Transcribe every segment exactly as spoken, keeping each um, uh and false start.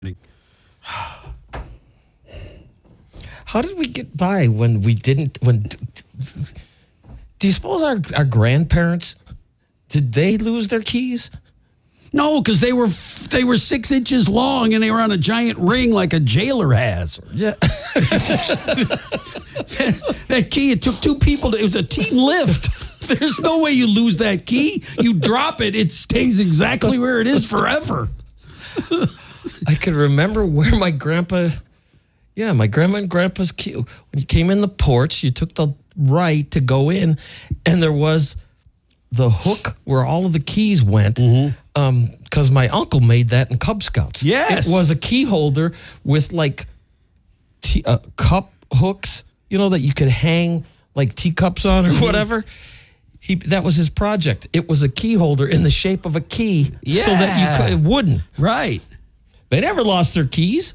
How did we get by when we didn't? When do you suppose our our grandparents did they lose their keys? No, because they were they were six inches long and they were on a giant ring like a jailer has. Yeah, that, that key. It took two people. To, it was a team lift. There's no way you lose that key. You drop it, it stays exactly where it is forever. I could remember where my grandpa. Yeah, my grandma and grandpa's key. When you came in the porch, you took the right to go in, and there was the hook where all of the keys went. Mm-hmm. Um, because my uncle made that in Cub Scouts. Yes, it was a key holder with like tea, uh, cup hooks, you know, that you could hang like teacups on or mm-hmm. whatever. He that was his project. It was a key holder in the shape of a key, yeah. so that you could, it wouldn't. Right. They never lost their keys.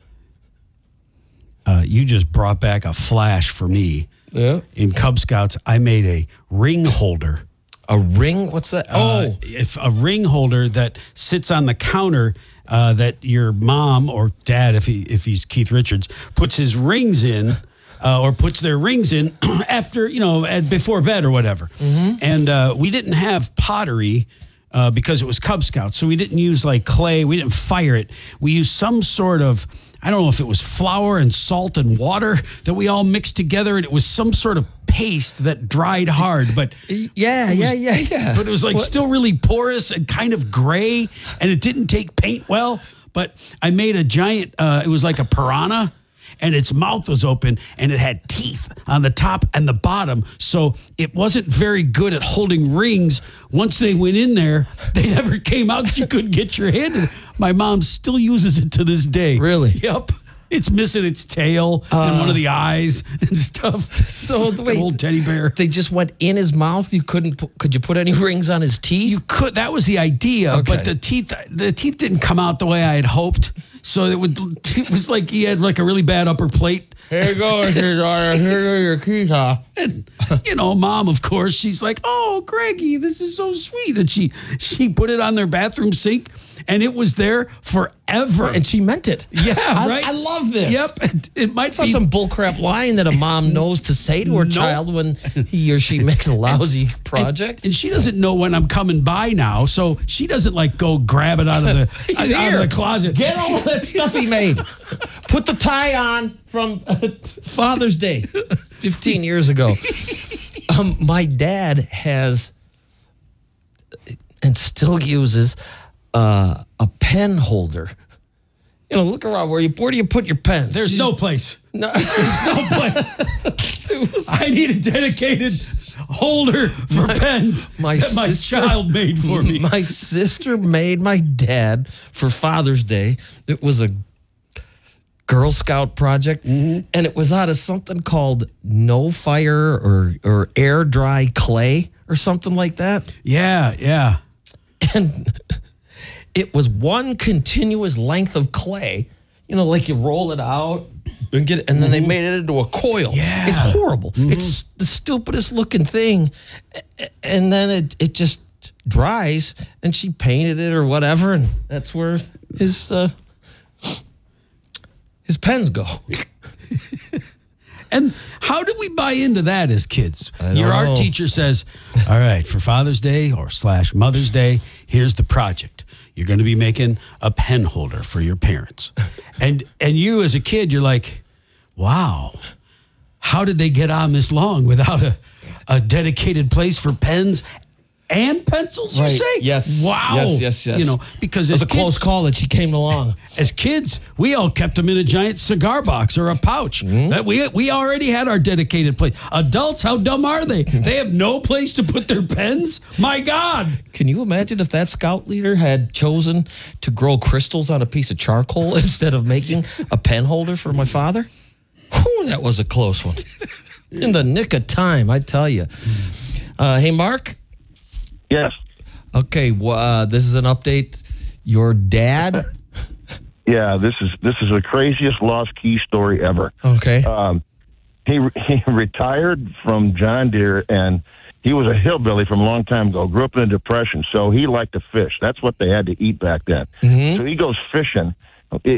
Uh, you just brought back a flash for me. Yeah. In Cub Scouts, I made a ring holder. A ring? What's that? Oh, uh, if a ring holder that sits on the counter uh, that your mom or dad, if he if he's Keith Richards, puts his rings in uh, or puts their rings in after you know at, before bed or whatever. Mm-hmm. And uh, we didn't have pottery uh, because it was Cub Scouts, so we didn't use like clay. We didn't fire it. We used some sort of I don't know if it was flour and salt and water that we all mixed together, and it was some sort of paste that dried hard. But yeah, was, yeah, yeah, yeah. But it was like what? Still really porous and kind of gray, and it didn't take paint well. But I made a giant. Uh, it was like a piranha, and its mouth was open, and it had teeth on the top and the bottom. So it wasn't very good at holding rings. Once they went in there, they never came out because you couldn't get your hand in it. My mom still uses it to this day. Really? Yep. It's missing its tail uh, and one of the eyes and stuff. So the way old teddy bear. They just went in his mouth. You couldn't. Put, could you put any rings on his teeth? You could. That was the idea. Okay. But the teeth, the teeth didn't come out the way I had hoped. So it would. It was like he had like a really bad upper plate. Here you go, here are your keys, huh? And, you know, mom, of course, she's like, "Oh, Greggy, this is so sweet." And she she put it on their bathroom sink. And it was there forever. And she meant it. Yeah, I, right? I love this. Yep. It, it might it's not be some bullcrap line that a mom knows to say to her nope. child when he or she makes a lousy and, project. And, and she doesn't know when I'm coming by now, so she doesn't like go grab it out of the, He's out here. of the closet. Get all that stuff he made. Put the tie on from uh, Father's Day fifteen years ago. Um, my dad has and still uses Uh, a pen holder. You know, look around where you where do you put your pen? There's no place. No, there's no place. was, I need a dedicated holder for my, pens my that my sister, child made for me. My sister made my dad for Father's Day. It was a Girl Scout project, mm-hmm. and it was out of something called no fire or or air dry clay or something like that. Yeah, yeah, and. It was one continuous length of clay, you know, like you roll it out and get it, and then mm-hmm. they made it into a coil. Yeah. It's horrible. Mm-hmm. It's the stupidest looking thing. And then it, it just dries, and she painted it or whatever, and that's where his uh, his pens go. And how did we buy into that as kids? Your know. art teacher says, all right, for Father's Day or slash Mother's Day, here's the project. You're going to be making a pen holder for your parents. And and you as a kid, you're like, wow, how did they get on this long without a, a dedicated place for pens and pencils, you right. say? Yes. Wow. Yes, yes, yes. You know, because it was as a close kids, call that she came along. As kids, we all kept them in a giant cigar box or a pouch. Mm-hmm. That we we already had our dedicated place. Adults, how dumb are they? They have no place to put their pens? My God. Can you imagine if that scout leader had chosen to grow crystals on a piece of charcoal instead of making a pen holder for my father? Whew, that was a close one. In the nick of time, I tell you. Uh, hey, Mark? Yes. Okay, well, uh, this is an update. Your dad? Yeah, this is this is the craziest lost key story ever. Okay. Um, he he retired from John Deere, and he was a hillbilly from a long time ago. Grew up in the Depression, so he liked to fish. That's what they had to eat back then. Mm-hmm. So he goes fishing,